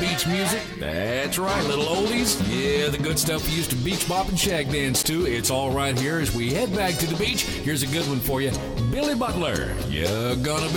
beach music? That's right, little oldies. Yeah, the good stuff you used to beach bop and shag dance to. It's all right here as we head back to the beach. Here's a good one for you. Billy Butler, you're gonna be